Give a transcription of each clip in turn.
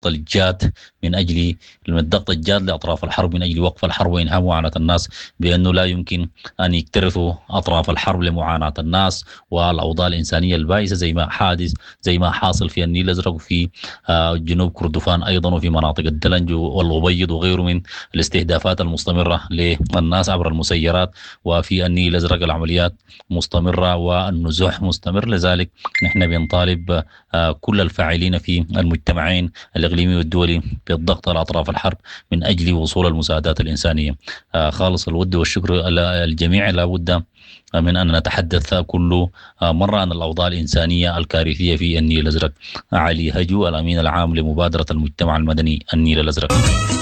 الجاد من أجل الضغط الجاد لأطراف الحرب من أجل وقف الحرب وإنهاء معاناة الناس، بأنه لا يمكن أن يكترثوا أطراف الحرب لمعاناة الناس والأوضاع الإنسانية البائسة زي ما حاصل في النيل الأزرق وفي جنوب كردفان أيضا وفي مناطق الدلنج والأبيض وغيره من الاستهدافات المستمرة للناس عبر المسيرات. وفي النيل الأزرق العمليات مستمرة والنزوح مستمر. لذلك نحن بنطالب كل الفاعلين في المجتمعين الإقليمي والدولي بالضغط على أطراف الحرب من أجل وصول المساعدات الإنسانية. خالص الود والشكر الجميع. لا بد من أن نتحدث كل مرة عن الأوضاع الإنسانية الكارثية في النيل الأزرق. علي هجو، الأمين العام لمبادرة المجتمع المدني النيل الأزرق.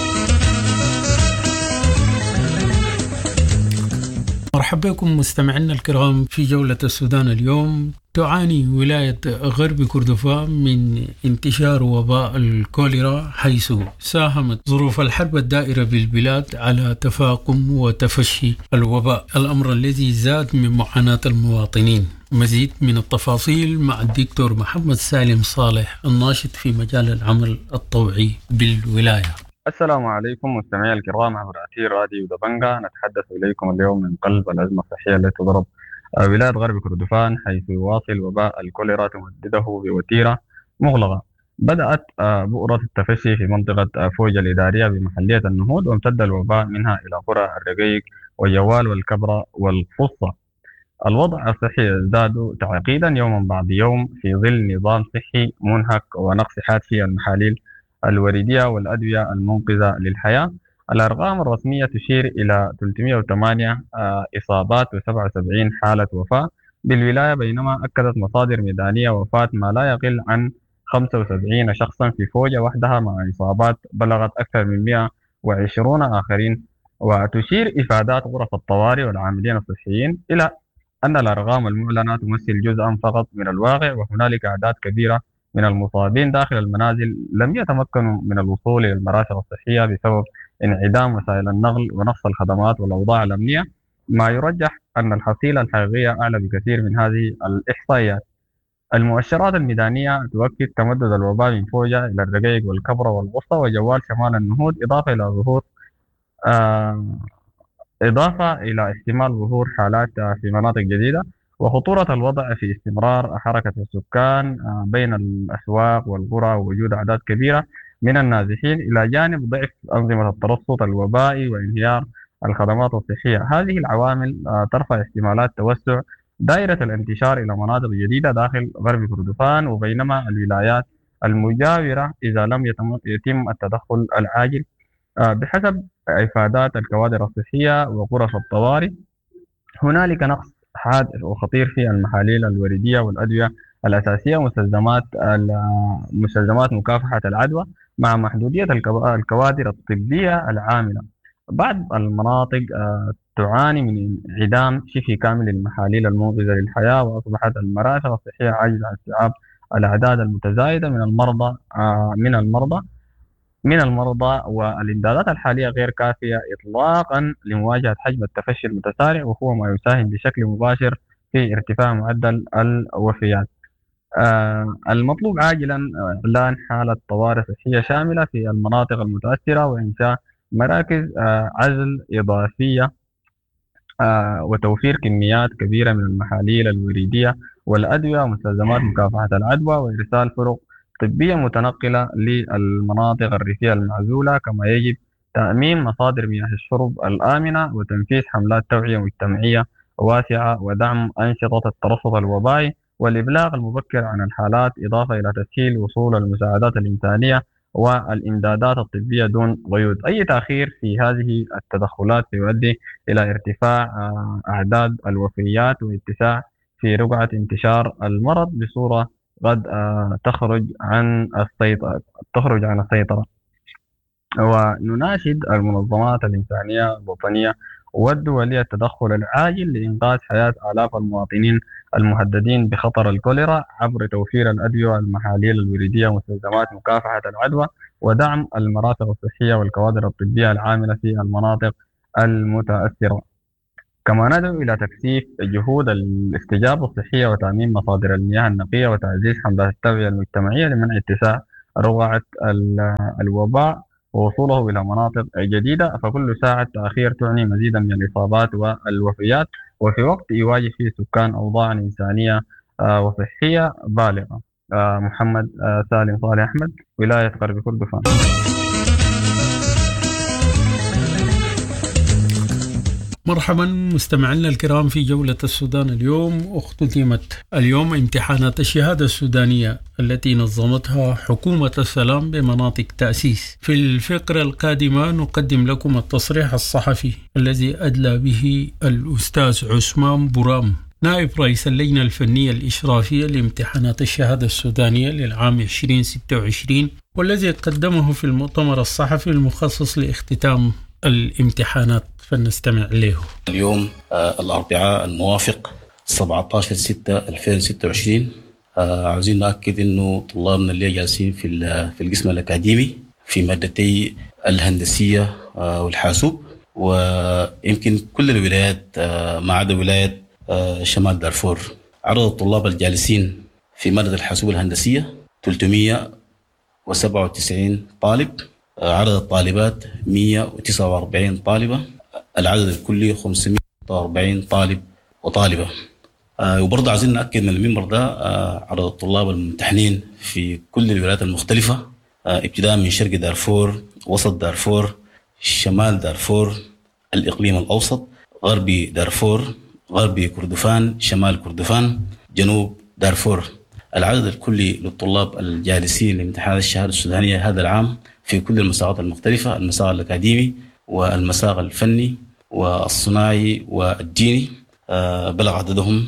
مرحبا بكم مستمعينا الكرام في جولة السودان اليوم. تعاني ولاية غرب كردفان من انتشار وباء الكوليرا، حيث ساهمت ظروف الحرب الدائرة بالبلاد على تفاقم وتفشي الوباء، الأمر الذي زاد من معاناة المواطنين. مزيد من التفاصيل مع الدكتور محمد سالم صالح، الناشط في مجال العمل الطوعي بالولاية. السلام عليكم مستمعي الكرام عبر أثير راديو دبنجا. نتحدث إليكم اليوم من قلب الأزمة الصحية التي تضرب ولاية غرب كردفان، حيث يواصل وباء الكوليرا تمدده بوتيرة مغلقة. بدأت بؤرة التفشي في منطقة فوجة الإدارية بمحلية النهود، وامتد الوباء منها إلى قرى الرقيق والجوال والكبرة والفصة. الوضع الصحي يزداد تعقيدا يوما بعد يوم في ظل نظام صحي منهك ونقص حاد في المحاليل الوريدية والأدوية المنقذة للحياة. الأرقام الرسمية تشير إلى 308 إصابات و77 حالة وفاة بالولاية، بينما أكدت مصادر ميدانية وفاة ما لا يقل عن 75 شخصا في فوجة وحدها، مع إصابات بلغت أكثر من 120 آخرين. وتشير إفادات غرف الطوارئ والعاملين الصحيين إلى أن الأرقام المعلنة تمثل جزءا فقط من الواقع، وهنالك أعداد كبيرة من المصابين داخل المنازل لم يتمكنوا من الوصول إلى المرافق الصحية بسبب انعدام وسائل النقل ونقص الخدمات والأوضاع الأمنية، ما يرجح أن الحصيلة الحقيقية أعلى بكثير من هذه الإحصائيات. المؤشرات الميدانية تؤكد تمدد الوباء من فوجة إلى الرقيق والكبرى والوسطى وجوال شمال النهود، إضافة إلى احتمال ظهور حالات في مناطق جديدة، وخطورة الوضع في استمرار حركة السكان بين الأسواق والقرى ووجود أعداد كبيرة من النازحين، إلى جانب ضعف أنظمة الترصد الوبائي وانهيار الخدمات الصحية. هذه العوامل ترفع احتمالات توسع دائرة الانتشار إلى مناطق جديدة داخل غرب كردفان، وبينما الولايات المجاورة إذا لم يتم التدخل العاجل. بحسب إفادات الكوادر الصحية وغرف الطوارئ، هنالك نقص حاد وخطير في المحاليل الوريدية والأدوية الأساسية مستلزمات مكافحة العدوى، مع محدودية الكوادر الطبية العاملة. بعض المناطق تعاني من انعدام شبه كامل للمحاليل المنقذة للحياة، وأصبحت المرافق الصحية عاجزة عن استيعاب الأعداد المتزايدة من المرضى والإمدادات الحالية غير كافية إطلاقا لمواجهة حجم التفشي المتسارع، وهو ما يساهم بشكل مباشر في ارتفاع معدل الوفيات. المطلوب عاجلا إعلان حالة طوارئ صحية شاملة في المناطق المتأثرة، وإنشاء مراكز عزل إضافية، وتوفير كميات كبيرة من المحاليل الوريدية والأدوية ومستلزمات مكافحة العدوى، وإرسال فرق طبية متنقلة للمناطق الريفية المعزولة. كما يجب تأمين مصادر مياه الشرب الآمنة وتنفيذ حملات توعية مجتمعية واسعة، ودعم أنشطة الترصد الوبائي والإبلاغ المبكر عن الحالات، إضافة إلى تسهيل وصول المساعدات الإنسانية والإمدادات الطبية دون قيود. أي تأخير في هذه التدخلات سيؤدي إلى ارتفاع أعداد الوفيات واتساع في رقعة انتشار المرض بصورة قد تخرج عن السيطرة. ونناشد المنظمات الإنسانية الوطنية والدولية التدخل العاجل لإنقاذ حياة آلاف المواطنين المهددين بخطر الكوليرا عبر توفير الأدوية والمحاليل الوريدية ومستلزمات مكافحة العدوى، ودعم المرافق الصحية والكوادر الطبية العاملة في المناطق المتأثرة. كما ندعو إلى تكثيف جهود الاستجابة الصحية وتأمين مصادر المياه النقية، وتعزيز حملات التوعية المجتمعية لمنع اتساع روعة الوباء ووصوله إلى مناطق جديدة، فكل ساعة تأخير تعني مزيدا من الإصابات والوفيات، وفي وقت يواجه فيه السكان أوضاع إنسانية وصحية بالغة. محمد سالم صالح أحمد، ولاية غرب كردفان. مرحبا مستمعينا الكرام في جولة السودان اليوم. اختتمت اليوم امتحانات الشهادة السودانية التي نظمتها حكومة السلام بمناطق تأسيس. في الفقرة القادمة نقدم لكم التصريح الصحفي الذي أدلى به الأستاذ عثمان برام نائب رئيس اللجنة الفنية الإشرافية لامتحانات الشهادة السودانية للعام 2026، والذي قدمه في المؤتمر الصحفي المخصص لاختتام الامتحانات، فلنستمع له. اليوم الأربعاء الموافق 17/6/2026. عاوزين نأكد إنه طلابنا اللي جالسين في القسم الأكاديمي في مادتي الهندسية والحاسوب، ويمكن كل الولايات ما عدا ولاية شمال دارفور. عدد الطلاب الجالسين في مادة الحاسوب الهندسية 397 طالب، عدد الطالبات 149 طالبة، العدد الكلي 540 طالب وطالبة. وبرضه عايزين نأكد من المنبر ده عدد الطلاب الممتحنين في كل الولايات المختلفة، ابتداء من شرق دارفور، وسط دارفور، شمال دارفور، الإقليم الأوسط، غربي دارفور، غربي كردفان، شمال كردفان، جنوب دارفور. العدد الكلي للطلاب الجالسين لامتحان الشهادة السودانية هذا العام في كل المساقات المختلفة، المساق الأكاديمي والمساق الفني والصناعي والديني، بلغ عددهم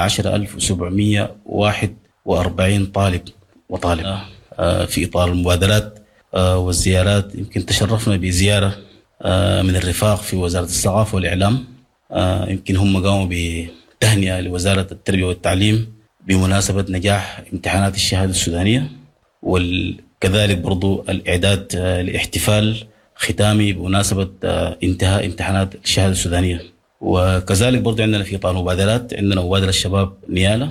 10,741 طالب وطالبة. في إطار المبادرات والزيارات، يمكن تشرفنا بزيارة من الرفاق في وزارة الثقافة والإعلام. يمكن هم قاموا بتهنئة لوزارة التربية والتعليم بمناسبة نجاح امتحانات الشهادة السودانية، وكذلك برضو الإعداد لاحتفال ختامي بمناسبة انتهاء امتحانات الشهادة السودانية. وكذلك برضو عندنا في إطار مبادرات، عندنا مبادرة الشباب نيالة،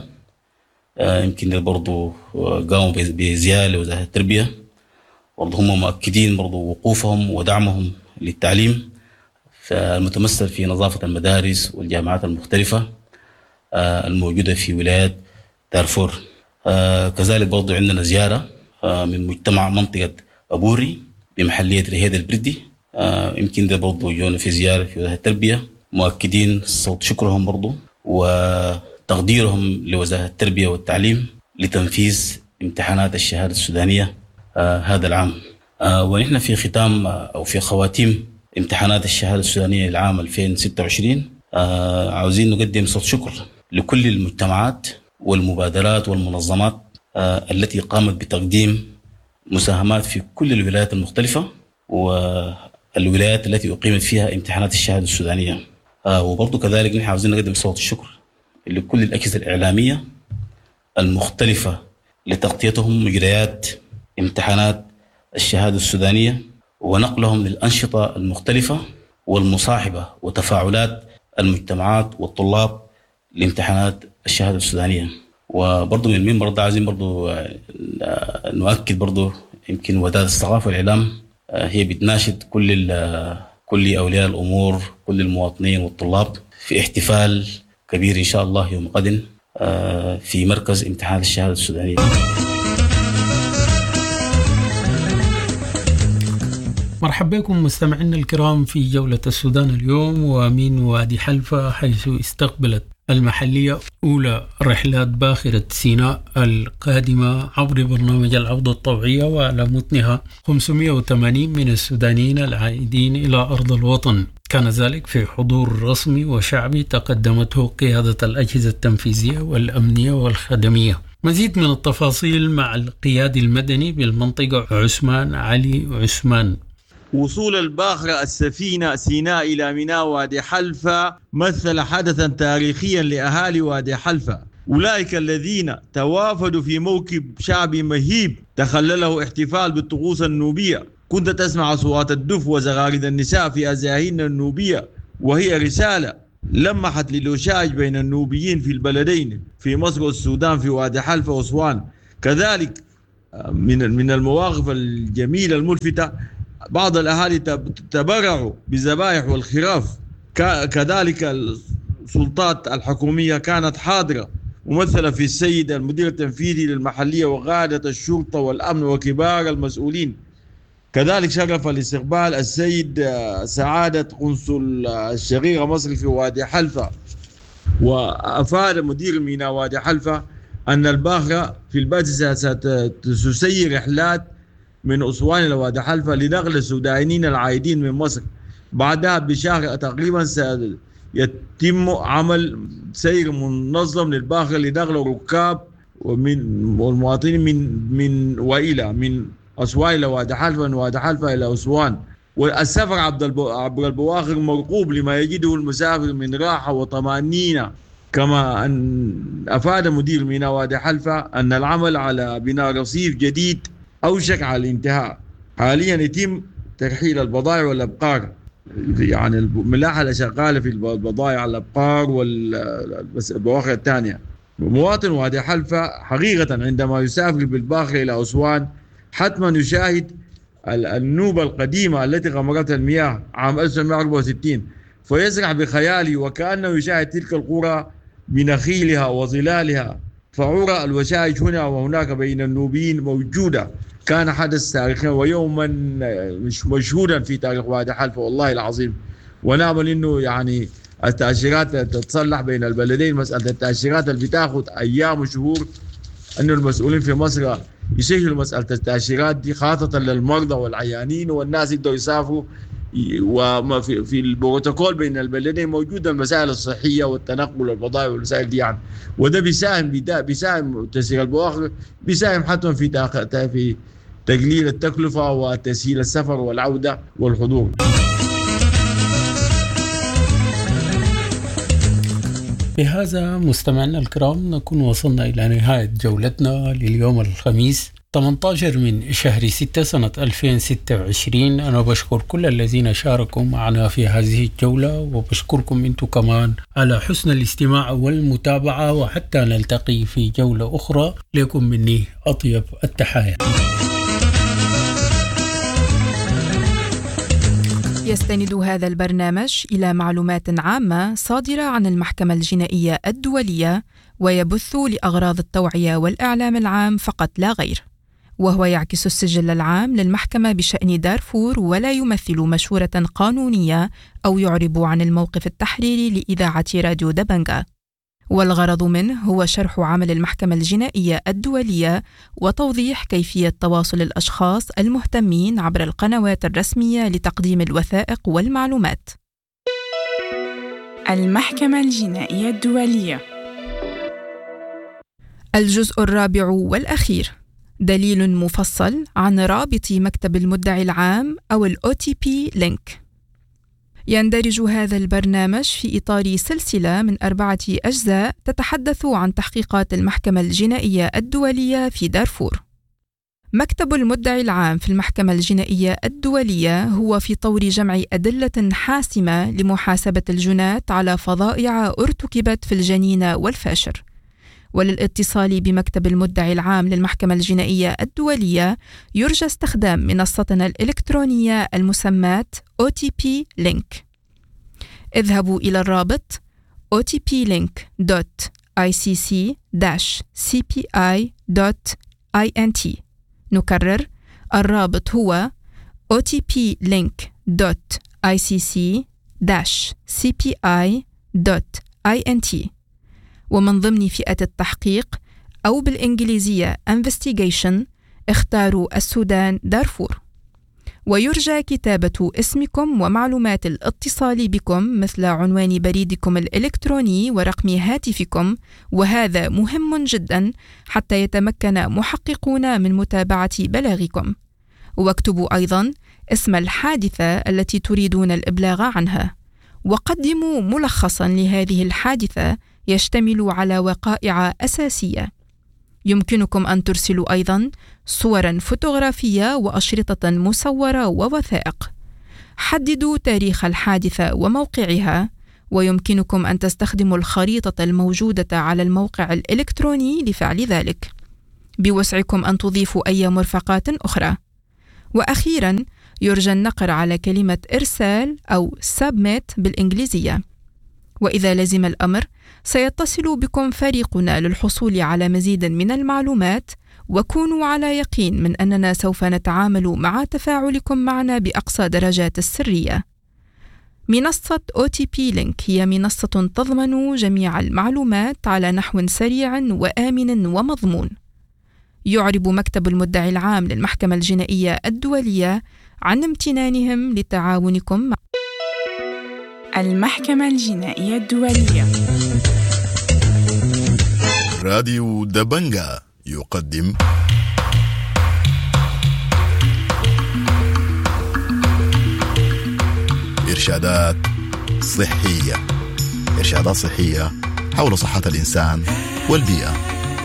يمكن برضو قاموا بزيارة لوزارة التربية، برضو هم مؤكدين برضو وقوفهم ودعمهم للتعليم المتمثل في نظافة المدارس والجامعات المختلفة الموجودة في ولاية دارفور. كذلك برضو عندنا زيارة من مجتمع منطقة أبوري بمحلية رهيد البردي، يمكن ده برضو جونا في زيارة في وزارة التربية، مؤكدين صوت شكرهم برضو وتقديرهم لوزارة التربية والتعليم لتنفيذ امتحانات الشهادة السودانية هذا العام. ونحن في ختام أو في خواتيم امتحانات الشهادة السودانية العام 2026 عاوزين نقدم صوت شكر لكل المجتمعات والمبادرات والمنظمات التي قامت بتقديم مساهمات في كل الولايات المختلفة والولايات التي أقيمت فيها امتحانات الشهادة السودانية. وبرضو كذلك نحن عاوزين نقدم صوت الشكر لكل الأجهزة الإعلامية المختلفة لتغطيتهم مجريات امتحانات الشهادة السودانية ونقلهم للأنشطة المختلفة والمصاحبة وتفاعلات المجتمعات والطلاب لامتحانات الشهادة السودانية. وبرضو من المنبر ده عايزين برضو نؤكد برضو، يمكن وزارة الثقافة والإعلام هي بتناشد كل أولياء الأمور، كل المواطنين والطلاب في احتفال كبير إن شاء الله يوم غد في مركز امتحان الشهادة السودانية. مرحبا بكم مستمعينا الكرام في جولة السودان اليوم، ومن وادي حلفا حيث استقبلت المحلية أولى رحلات باخرة سيناء القادمة عبر برنامج العودة الطوعية، وعلى متنها 580 من السودانيين العائدين إلى أرض الوطن. كان ذلك في حضور رسمي وشعبي تقدمته قيادة الأجهزة التنفيذية والأمنية والخدمية. مزيد من التفاصيل مع القيادي المدني بالمنطقة عثمان علي عثمان. وصول الباخرة السفينة سيناء إلى ميناء وادي حلفا مثل حدثا تاريخيا لأهالي وادي حلفا، أولئك الذين توافدوا في موكب شعبي مهيب تخلله احتفال بالطقوس النوبية. كنت تسمع أصوات الدف وزغاريد النساء في أزاهين النوبية، وهي رسالة لمحت للوشاج بين النوبيين في البلدين في مصر والسودان في وادي حلفا وأسوان. كذلك من المواقف الجميلة الملفتة بعض الأهالي تبرعوا بالذبائح والخراف. كذلك السلطات الحكومية كانت حاضرة ممثلة في السيد المدير التنفيذي للمحلية وقادة الشرطة والأمن وكبار المسؤولين. كذلك شرف الاستقبال السيد سعادة قنصل الشقيقة مصر في وادي حلفة، وأفاد مدير ميناء وادي حلفة أن الباخرة في البدء ستسير رحلات من أسوان إلى وادي حلفة لنقل السودانيين العائدين من مصر. بعدها بشهر تقريبا سيتم عمل سير منظم للباخرة لنقل الركاب والمواطنين من أسوان إلى وادي حلفة، من وادي حلفة إلى أسوان. والسفر عبر البواخر مرغوب لما يجده المسافر من راحة وطمأنينة. كما أن أفاد مدير ميناء وادي حلفة أن العمل على بناء رصيف جديد أوشك على الانتهاء. حاليا يتم ترحيل البضائع والأبقار، يعني الملاحة شغالة في البضائع الأبقار والبواخر الثانية. مواطن وادي حلفة حقيقة عندما يسافر بالباخرة إلى أسوان حتما يشاهد النوبة القديمة التي غمرتها المياه عام 1964، فيسرح بخياله وكأنه يشاهد تلك القرى بنخيلها وظلالها. فعرى الوشائج هنا وهناك بين النوبيين موجودة. كان حدث تاريخي ويوما مشهودا في تاريخ وادي حلفة والله العظيم. ونامل انه يعني التأشيرات تتصلح بين البلدين. مسألة التأشيرات اللي بتاخد ايام وشهور، انه المسؤولين في مصر يسهلوا مسألة التأشيرات دي خاصة للمرضى والعيانين والناس يقدروا يسافروا. وما في البروتوكول بين البلدين موجودة المسائل الصحية والتنقل والبضائع والمسائل دي يعني. وده بيساهم تسهيل البواخر، بيساهم حتى في تقليل التكلفة وتسهيل السفر والعودة والحضور. بهذا مستمعينا الكرام نكون وصلنا إلى نهاية جولتنا لليوم الخميس 18 من شهر 6 سنة 2026. أنا بشكر كل الذين شاركوا معنا في هذه الجولة، وبشكركم أنتم كمان على حسن الاستماع والمتابعة، وحتى نلتقي في جولة أخرى. لكم مني أطيب التحايا. يستند هذا البرنامج إلى معلومات عامة صادرة عن المحكمة الجنائية الدولية، ويبث لأغراض التوعية والإعلام العام فقط لا غير، وهو يعكس السجل العام للمحكمة بشأن دارفور، ولا يمثل مشورة قانونية أو يعرب عن الموقف التحريري لإذاعة راديو دبنجا. والغرض منه هو شرح عمل المحكمة الجنائية الدولية وتوضيح كيفية تواصل الأشخاص المهتمين عبر القنوات الرسمية لتقديم الوثائق والمعلومات. المحكمة الجنائية الدولية. الجزء الرابع والأخير، دليل مفصل عن رابط مكتب المدعي العام أو OTP لينك. يندرج هذا البرنامج في إطار سلسلة من 4 أجزاء تتحدث عن تحقيقات المحكمة الجنائية الدولية في دارفور. مكتب المدعي العام في المحكمة الجنائية الدولية هو في طور جمع أدلة حاسمة لمحاسبة الجناة على فظائع ارتكبت في الجنين والفاشر. وللاتصال بمكتب المدعي العام للمحكمة الجنائية الدولية يرجى استخدام منصتنا الإلكترونية المسماة OTP Link. اذهبوا إلى الرابط otplink.icc-cpi.int. نكرر، الرابط هو otplink.icc-cpi.int. ومن ضمن فئة التحقيق أو بالإنجليزية Investigation اختاروا السودان دارفور. ويرجى كتابة اسمكم ومعلومات الاتصال بكم مثل عنوان بريدكم الإلكتروني ورقم هاتفكم، وهذا مهم جدا حتى يتمكن محققون من متابعة بلاغكم. واكتبوا أيضا اسم الحادثة التي تريدون الإبلاغ عنها، وقدموا ملخصا لهذه الحادثة يشتمل على وقائع أساسية. يمكنكم أن ترسلوا أيضا صورا فوتوغرافية وأشرطة مصورة ووثائق. حددوا تاريخ الحادثة وموقعها، ويمكنكم أن تستخدموا الخريطة الموجودة على الموقع الإلكتروني لفعل ذلك. بوسعكم أن تضيفوا أي مرفقات أخرى. وأخيراً يرجى النقر على كلمة إرسال أو submit بالإنجليزية. وإذا لزم الأمر سيتصل بكم فريقنا للحصول على مزيد من المعلومات، وكونوا على يقين من أننا سوف نتعامل مع تفاعلكم معنا بأقصى درجات السرية. منصة OTP Link هي منصة تضمن جميع المعلومات على نحو سريع وآمن ومضمون. يعرب مكتب المدعي العام للمحكمة الجنائية الدولية عن امتنانهم لتعاونكم مع المحكمة الجنائية الدولية. راديو دبنجا يقدم إرشادات صحية. إرشادات صحية حول صحة الإنسان والبيئة.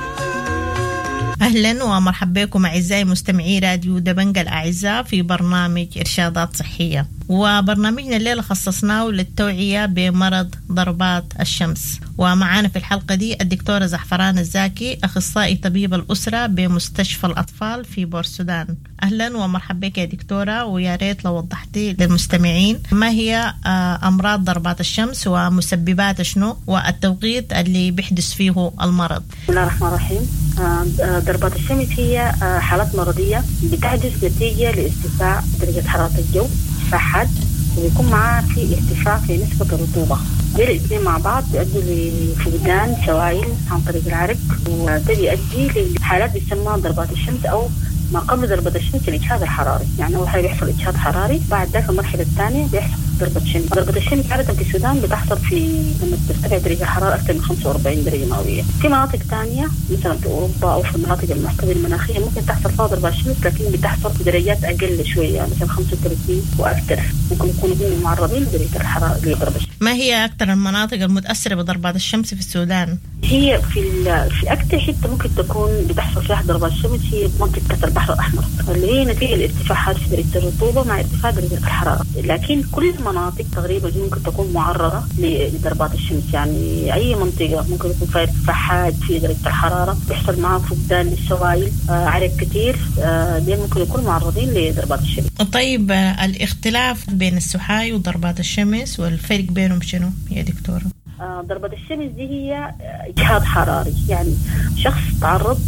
أهلا ومرحبا بكم أعزائي مستمعي راديو دبنجا الأعزاء في برنامج إرشادات صحية. وبرنامجنا الليلة خصصناه للتوعية بمرض ضربات الشمس، ومعانا في الحلقة دي الدكتورة زعفران الزاكي أخصائي طبيب الأسرة بمستشفى الأطفال في بورسودان. أهلا ومرحبا بك يا دكتورة، ويا ريت لو وضحتي للمستمعين ما هي أمراض ضربات الشمس ومسببات شنو والتوقيت اللي بيحدث فيه المرض. بسم الله الرحمن الرحيم. ضربات الشمس هي حالات مرضية بتحدث نتيجة لارتفاع درجة حرارة الجو حاد، ويكون معاه في ارتفاع في نسبة الرطوبة. الاثنين مع بعض بيؤدوا لفقدان سوائل عن طريق العرق، وده بيؤدي لحالات بيسمى ضربات الشمس أو ما قبل ضربة الشمس الإجهاد الحراري. يعني أول حاجة بيحصل إجهاد حراري، بعد ذلك المرحلة الثانية بيحصل ضربة الشمس. ضربة الشمس عادة في السودان بتحصل في لما ترتفع درجة الحرارة أكثر من 45 درجة مئوية. في مناطق ثانية مثلا في أوروبا أو في المناطق المحتوية المناخية ممكن تحصل فيها ضربات الشمس، لكن بتحصل في درجات أقل شوية مثلا 35 وأكثر. ممكن يكونوا هم معرضين لدرجة الحرارة لضربة الشمس. ما هي أكثر المناطق المتأثرة بضربات الشمس في السودان؟ هي في أكثر حتة ممكن تكون بتحصل فيها ضربات الشمس هي منطقة البحر الأحمر، اللي هي نتيجة لارتفاع حاد في درجة الرطوبة مع ارتفاع درجة الحرارة. لكن كل المناطق تقريبا ممكن تكون معرضة لضربات الشمس. يعني أي منطقة ممكن يكون فيها ارتفاع حاد في درجة الحرارة بيحصل معها فقدان للسوائل، عرق كتير، دي ممكن يكونوا معرضين لضربات الشمس. طيب الاختلاف بين السحاي وضربات الشمس والفرق بينهم شنو يا دكتورة؟ ضربة الشمس دي هي إجهاد حراري، يعني شخص تعرض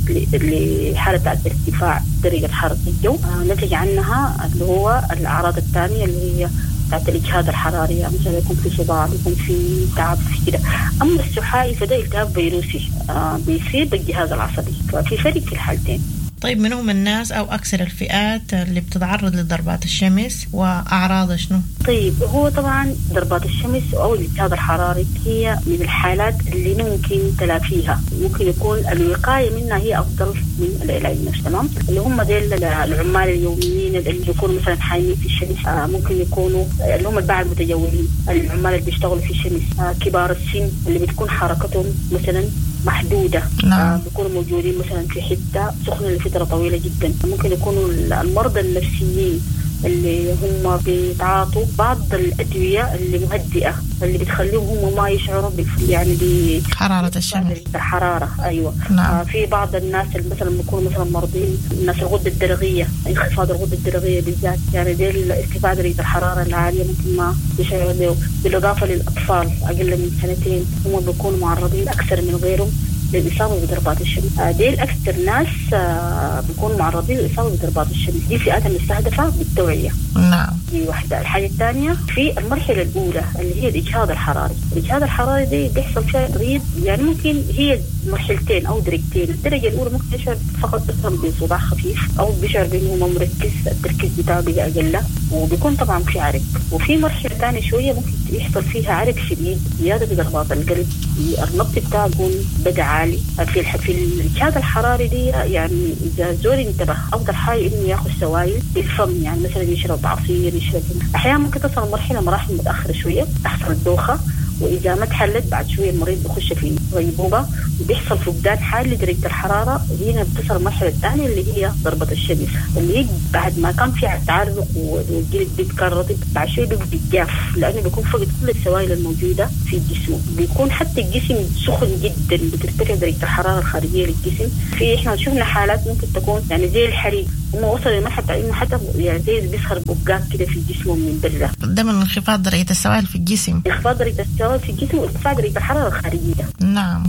لحالة ارتفاع درجة حرارة الجو نتج عنها اللي هو الأعراض الثانية اللي هي بتاعت الإجهاد الحراري، يعني مثلا يكون في صداع، يكون في تعب في كده. أما السحاي فده التهاب فيروسي بيصيب الجهاز العصبي، ففي فرق في الحالتين. طيب من هم الناس أو أكثر الفئات اللي بتتعرض لضربات الشمس وأعراض شنو؟ طيب هو طبعا ضربات الشمس أو الإجهاد الحراري هي من الحالات اللي ممكن تلافيها، ممكن يكون الوقاية منها هي أفضل من العلاج نفسه. تمام، اللي هم ديل العمال اليوميين اللي يكونوا مثلا حايمين في الشمس، ممكن يكونوا اللي هم الباعة المتجولين، العمال اللي بيشتغلوا في الشمس، كبار السن اللي بتكون حركتهم مثلا محدودة، بيكونوا موجودين مثلا في حتة سخنة لفترة طويلة جدا. ممكن يكونوا المرضى النفسيين اللي هم بيتعاطوا بعض الأدوية اللي مهدئة اللي بتخليهم هم ما يشعروا يعني بحرارة الشمس. حرارة أيوة. في بعض الناس اللي مثلا بيكونوا مثلا مرضين، الناس الغدة الدرقية، انخفاض الغدة الدرقية بالذات، يعني دي ارتفاع درجة الحرارة العالية ممكن ما يشعروا به. بالإضافة للأطفال أقل من 2 هم بيكونوا معرضين أكثر من غيرهم للإصابة بضربات الشمس. دي الأكثر ناس بيكونوا معرضين للإصابة بضربات الشمس. دي فئات مستهدفة بالتوعية. نعم. دي واحدة. الحاجة الثانية في المرحلة الأولى اللي هي الإجهاد الحراري. الإجهاد الحراري دي بيحصل فيها تغيير، يعني ممكن هي مرحلتين أو درجتين. الدرجة الأولى ممكن يشعر فقط بصداع خفيف أو بيشعر بأنه هو مركز، التركيز بتاعه بيبقى أقل، وبيكون طبعا في عرق. وفي مرحلة ثانية شوية ممكن يحصل فيها عرق شديد، زيادة بضربات القلب، النبض بتاعه يكون بدأ عالي. في الإجهاد الحراري دي يعني إذا زول انتبه أفضل حاجة إنه يأخذ سوائل بالفم، يعني مثلا يشرب عصير، يشرب. أحيانا ممكن تصل مرحلة مراحل متأخرة شوية، تحصل الدوخة وإذا ما تحلت بعد شوية المريض بيخش في غيبوبة وبيحصل فقدان حاد لدرجة الحرارة، وهنا بتصل المرحلة الثانية اللي هي ضربة الشمس، اللي هي بعد ما كان في تعرق والجلد بيتكون رطب بعد شوية بيتجاف لأنه بيكون فقد كل السوائل الموجودة في الجسم، بيكون حتى الجسم سخن جدا، بترتفع درجة الحرارة الخارجية للجسم. في إحنا شفنا حالات ممكن تكون يعني زي الحريق، هم وصلوا لمرحلة إنه حتى يعني زي بيسخر بقاق كده في جسمهم من برة. ده من انخفاض درجة السوائل في الجسم، انخفاض درجة السوائل في الجسم وارتفاع درجة الحرارة الخارجية. نعم.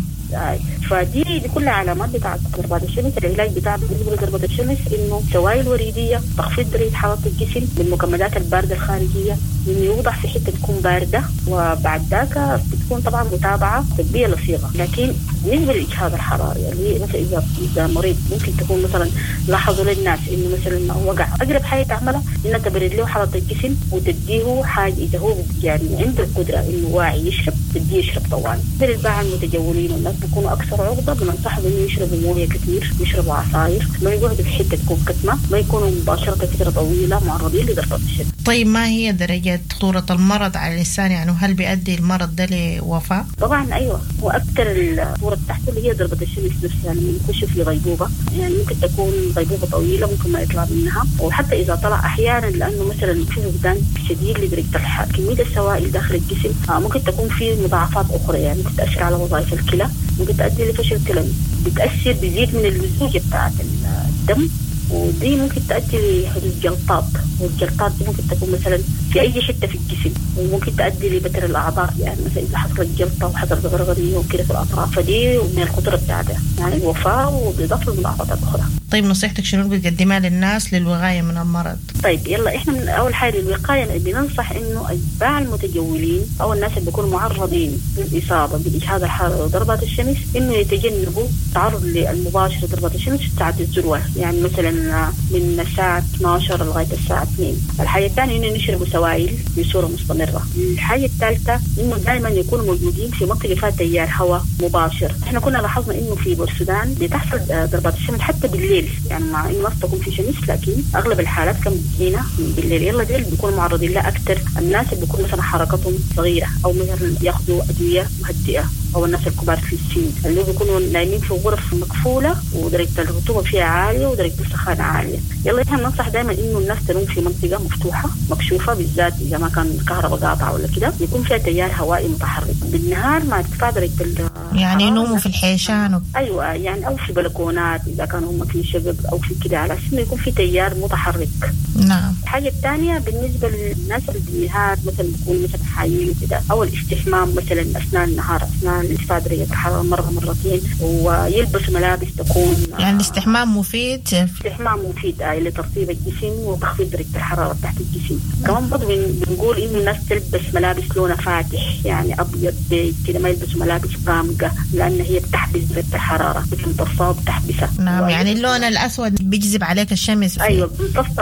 فدي كلها علامات بتاعت ضربات الشمس. العلاج بتاع بالنسبة لضربات الشمس إنه سوائل وريدية، تخفيض درجة حرارة الجسم بالمكملات الباردة الخارجية، إنه يوضع في حتة تكون باردة، وبعد ذاك بتكون طبعا متابعة طبية لصيغة. لكن بالنسبة للإجهاض الحراري اللي مثلا إذا مريض ممكن تكون مثلا لاحظوا للناس إنه مثلا وقع، أقرب حاجة تعملها إنها تبرد له حرارة الجسم وتديه حاجة إذا هو يعني عنده القدرة إنه واعي يشرب تديه يشرب طوال. للباعة المتجولين والناس بيكونوا أكثر عرضة بننصحهم إنه يشربوا موية كثير، يشربوا عصاير، ما يقعدوا في حتة تكون كتمة، ما يكونوا مباشرة فترة طويلة معرضين لضربات الشمس. طيب ما هي درجة خطورة المرض على الإنسان؟ يعني هل بيؤدي المرض ده لوفاة؟ طبعا أيوة، وأكثر الخطورة تحت اللي هي ضربة الشمس نفسها، يعني يخش في غيبوبة، يعني ممكن تكون غيبوبة طويلة ممكن ما يطلع منها، وحتى إذا طلع أحيانا لأنه مثلا في فقدان شديد لدرجة كمية السوائل داخل الجسم، ممكن تكون في مضاعفات أخرى، يعني ممكن تأثر على وظائف الكلى، ممكن تؤدي لفشل كلوي، بتأثر بزيد من اللزوجة بتاعت الدم، ودي ممكن تؤدي لحدوث جلطات، والجلطات دي ممكن تكون مثلا في أي حتة في الجسم، وممكن تؤدي لبتر الأعضاء، يعني مثلا إذا حصلت جلطة وحصلت غرغرية وكده في الأطراف، فدي من الخطورة بتاعتها يعني الوفاة وبإضافة لمضاعفات أخرى. طيب نصيحتك شنو بتقدمها للناس للوقاية من المرض؟ طيب يلا إحنا من أول حاجة للوقاية بننصح إنه أتباع المتجولين أو الناس اللي بيكونوا معرضين للإصابة بإجهاض الحرارة وضربات الشمس إنه يتجنبوا التعرض للمباشر لضربات الشمس في ساعة الذروة، يعني مثلا من الساعة 12 لغاية الساعة 2. الحاجة الثانية إنه نشربوا سوائل بصورة مستمرة. الحاجة الثالثة إنه دائما يكونوا موجودين في منطقة فيها تيار هواء مباشر. إحنا كنا لاحظنا إنه في السودان بتحصل ضربات الشمس حتى بالليل، يعني مع إنه ما تكون في شمس لكن أغلب الحالات كم بتجينا بالليل. يلا ديل بيكونوا معرضين لها أكثر الناس اللي بيكون مثلا حركتهم صغيرة أو مثلا يأخذوا أدوية مهدئة، أو الناس الكبار في السن اللي بيكونوا نايمين في غرف مقفولة ودرجة الرطوبة فيها عالية ودرجة السخانة عالية. يلا إحنا ننصح دائما إنه الناس تنوم في منطقة مفتوحة مكشوفة، بالذات إذا ما كان الكهرباء قاطعة ولا كده، يكون فيها تيار هوائي متحرك. بالنهار مع ارتفاع درجة يعني ينوموا في الحيشان أيوة، يعني أو في بلكونات إذا كانوا هم في شقق أو في كده، على أساس إنه يكون في تيار متحرك. نعم. الحاجة الثانية بالنسبة للناس اللي بالنهار مثلا بيكونوا مثلا حايين وكده، أو الاستحمام مثلا أثناء النهار أثناء ارتفاع درجة الحرارة مرة مرتين، ويلبسوا ملابس تكون يعني الاستحمام مفيد. الاستحمام مفيد لترطيب الجسم وتخفيض درجة الحرارة تحت الجسم. كمان برضه بنقول إنه الناس تلبس ملابس لونها فاتح، يعني أبيض كده، ما يلبسوا ملابس غامقة لأن هي بتحبس درجة الحرارة، بتمتصها وبتحبسها. نعم، يعني اللون الأسود بيجذب عليك الشمس. أيوة،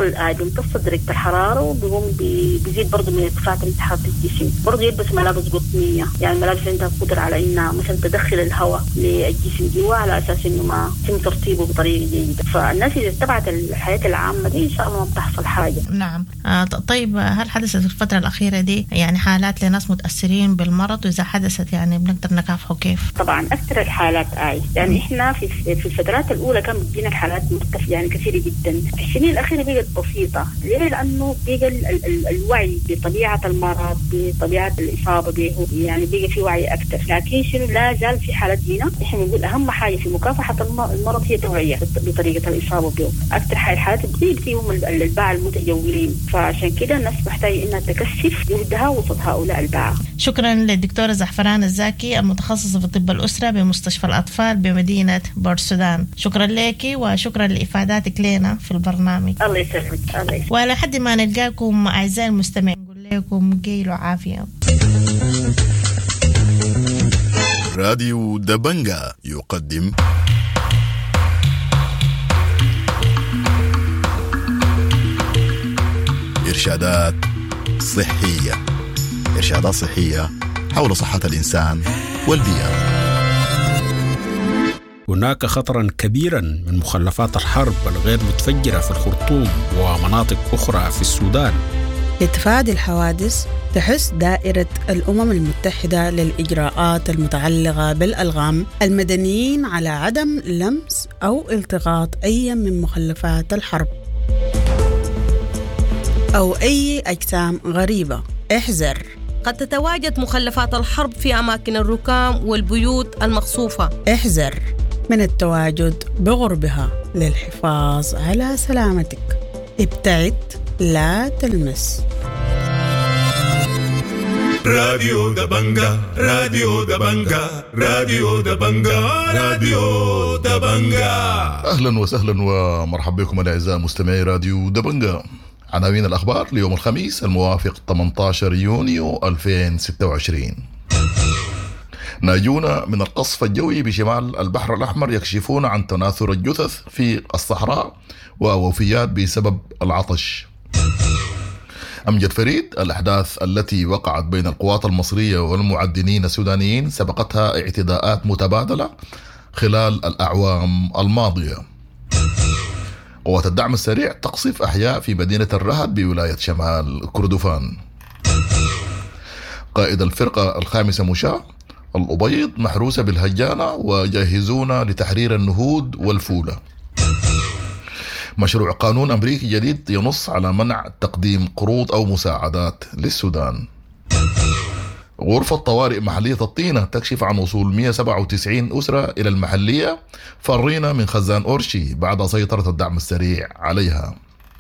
بيمتص درجة الحرارة وبيقوم بيزيد برضه من ارتفاع درجة حرارة الجسم. برضه يلبس ملابس قطنية، يعني ملابس عندها قدرة على إنها مثلا تدخل الهواء للجسم جوا على أساس إنه ما يتم ترطيبه بطريقة جيدة. فالناس إذا اتبعت الحياة العامة دي إن شاء الله ما بتحصل حاجة. نعم. طيب هل حدثت في الفترة الأخيرة دي يعني حالات لناس متأثرين بالمرض؟ وإذا حدثت يعني بنقدر نكافحه كيف؟ طبعا أكثر الحالات يعني إحنا في الفترات الأولى كان بتجينا الحالات مرتفعة يعني كثيرة جدا. في السنين الأخيرة بقت بسيطة. ليه؟ لأنه بقى الوعي بطبيعة المرض، بطبيعة الإصابة به، يعني بقى في وعي أكثر. لكن شنو لا زال في حالات جينا. إحنا بنقول أهم حاجة في مكافحة المرض هي توعية بطريقة الإصابة به. أكثر الحالات بتيجي الباعة المتجولين، فعشان كده الناس محتاجة إنها تكثف جهدها وسط هؤلاء الباعة. شكرا للدكتورة زعفران الزاكي المتخصصة في طب الأسرة بمستشفى الأطفال بمدينة بورسودان. شكرا لك وشكرا لإفاداتك لنا في البرنامج. الله يسلمك. الله يسلمك. ولحد ما نلقاكم أعزائي المستمعين نقول لكم قيلوا عافية. راديو دبنجا يقدم إرشادات صحية. إرشادات صحية حول صحة الإنسان والبيئة. هناك خطرا كبيرا من مخلفات الحرب الغير متفجرة في الخرطوم ومناطق أخرى في السودان، لتفادي الحوادث، تحث دائرة الأمم المتحدة للإجراءات المتعلقة بالألغام المدنيين على عدم لمس أو التقاط أي من مخلفات الحرب أو أي أجسام غريبة. احذر، قد تتواجد مخلفات الحرب في أماكن الركام والبيوت المقصوفة. احذر من التواجد بقربها للحفاظ على سلامتك. ابتعد، لا تلمس. راديو دبنجا، راديو دبنجا، راديو دبنجا، راديو دبنجا. أهلا وسهلا ومرحبا بكم الأعزاء مستمعي راديو دبنجا. عناوين الأخبار ليوم الخميس الموافق 18 يونيو 2026. ناجون من القصف الجوي بشمال البحر الأحمر يكشفون عن تناثر الجثث في الصحراء ووفيات بسبب العطش. أمجد فريد: الأحداث التي وقعت بين القوات المصرية والمعدنين السودانيين سبقتها اعتداءات متبادلة خلال الأعوام الماضية. قوات الدعم السريع تقصف أحياء في مدينة الرهد بولاية شمال كردفان. قائد الفرقة الخامسة مشاة: الأبيض محروسة بالهجانة وجاهزون لتحرير النهود والفولة. مشروع قانون أمريكي جديد ينص على منع تقديم قروض أو مساعدات للسودان. غرفة طوارئ محلية الطينة تكشف عن وصول 197 أسرة إلى المحلية فرينا من خزان أورشي بعد سيطرة الدعم السريع عليها.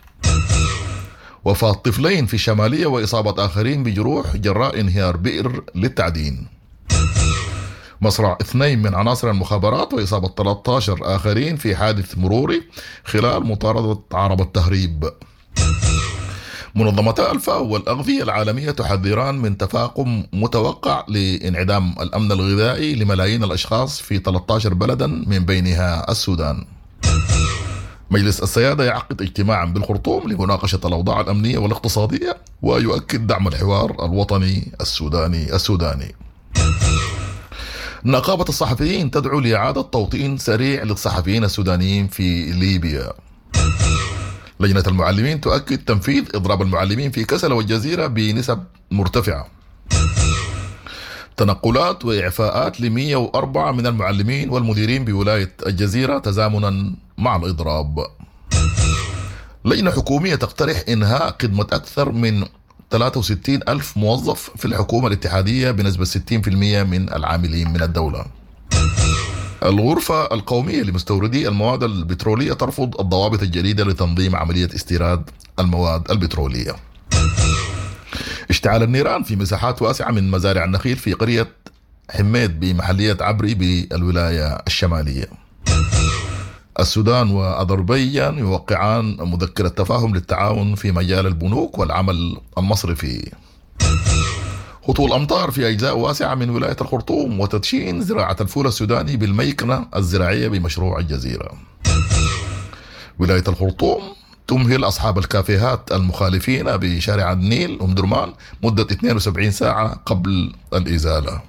وفاة طفلين في الشمالية وإصابة آخرين بجروح جراء انهيار بئر للتعدين. مصرع 2 من عناصر المخابرات وإصابة 13 آخرين في حادث مروري خلال مطاردة عربة تهريب. منظمتا الفاو والأغذية العالمية تحذران من تفاقم متوقع لانعدام الأمن الغذائي لملايين الأشخاص في 13 بلدا من بينها السودان. مجلس السيادة يعقد اجتماعا بالخرطوم لمناقشة الأوضاع الأمنية والاقتصادية ويؤكد دعم الحوار الوطني السوداني. نقابة الصحفيين تدعو لإعادة توطين سريع للصحفيين السودانيين في ليبيا. لجنة المعلمين تؤكد تنفيذ إضراب المعلمين في كسلا والجزيرة بنسب مرتفعة. تنقلات وإعفاءات ل104 من المعلمين والمديرين بولاية الجزيرة تزامنا مع الإضراب. لجنة حكومية تقترح إنهاء خدمة أكثر من 63 ألف موظف في الحكومة الاتحادية بنسبة 60% من العاملين من الدولة. الغرفة القومية لمستوردي المواد البترولية ترفض الضوابط الجديدة لتنظيم عملية استيراد المواد البترولية. اشتعال النيران في مساحات واسعة من مزارع النخيل في قرية حميد بمحلية عبري بالولاية الشمالية. السودان وأذربيجان يوقعان مذكرة تفاهم للتعاون في مجال البنوك والعمل المصرفي. هطول أمطار في أجزاء واسعة من ولاية الخرطوم وتدشين زراعة الفول السوداني بالميكنة الزراعية بمشروع الجزيرة. ولاية الخرطوم تمهل أصحاب الكافيهات المخالفين بشارع النيل أم درمان مدة 72 ساعة قبل الإزالة.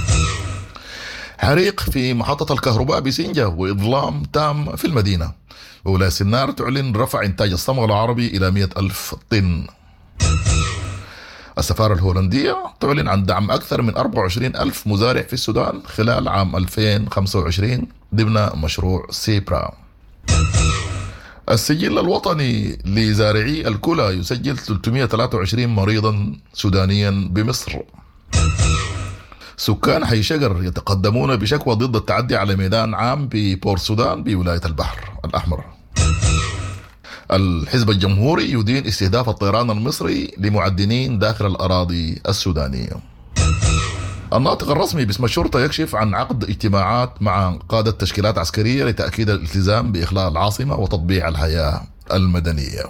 حريق في محطة الكهرباء بسنجة وإظلام تام في المدينة. وولاية سنار تعلن رفع إنتاج الصمغ العربي إلى 100,000 طن. السفارة الهولندية تعلن عن دعم أكثر من 24,000 مزارع في السودان خلال عام 2025 ضمن مشروع سيبرا. السجل الوطني لزارعي الكلى يسجل 323 مريضا سودانيا بمصر. سكان حي شجر يتقدمون بشكوى ضد التعدي على ميدان عام ببور سودان بولاية البحر الأحمر. الحزب الجمهوري يدين استهداف الطيران المصري لمعدنين داخل الأراضي السودانية. الناطق الرسمي باسم الشرطة يكشف عن عقد اجتماعات مع قادة تشكيلات عسكرية لتأكيد الالتزام بإخلاء العاصمة وتطبيع الحياة المدنية.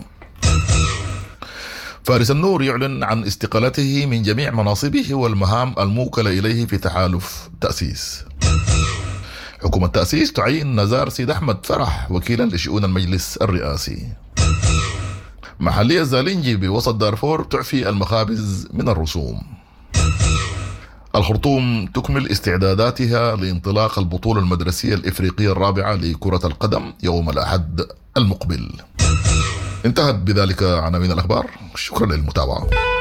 فارس النور يعلن عن استقالته من جميع مناصبه والمهام الموكلة إليه في تحالف تأسيس. حكومة تأسيس تعين نزار سيد أحمد فرح وكيلا لشؤون المجلس الرئاسي. محلية زالينجي بوسط دارفور تعفي المخابز من الرسوم. الخرطوم تكمل استعداداتها لانطلاق البطولة المدرسية الإفريقية الرابعة لكرة القدم يوم الأحد المقبل. انتهت بذلك عناوين الأخبار. شكرا للمتابعة.